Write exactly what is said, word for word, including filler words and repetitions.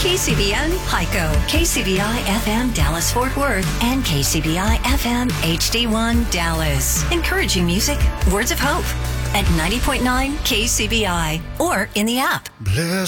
K C B N Pico, K C B I F M Dallas Fort Worth, and K C B I F M H D one Dallas. Encouraging music, words of hope at ninety point nine K C B I or in the app. Bless